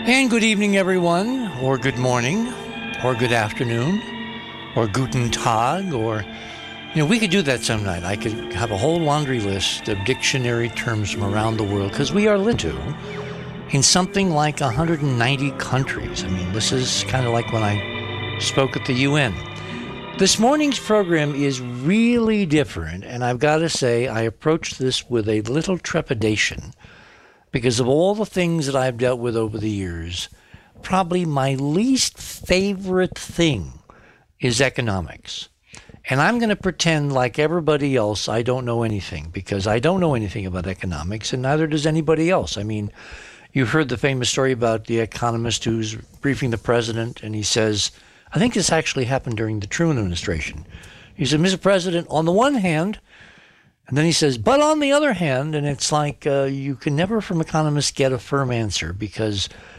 And good evening, everyone, or good morning, or good afternoon, or guten tag, or, we could do that some night. I could have a whole laundry list of dictionary terms from around the world, because we are listened to in something like 190 countries. This is kind of like when I spoke at the UN. This morning's program is really different, and I've got to say I approached this with a little trepidation. Because of all the things that I've dealt with over the years, probably my least favorite thing is economics. And I'm going to pretend like everybody else I don't know anything, because I don't know anything about economics, and neither does anybody else. You've heard the famous story about the economist who's briefing the president, and he says, I think this actually happened during the Truman administration. He said, Mr. President, on the one hand, and then he says, but on the other hand, and it's like you can never from economists get a firm answer, because